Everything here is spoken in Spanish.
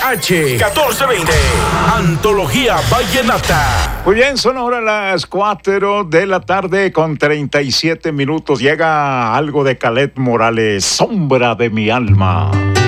1420. Antología Vallenata. Muy bien, son ahora las 4 de la tarde con 37 minutos. Llega algo de Caled Morales, Sombra de mi alma.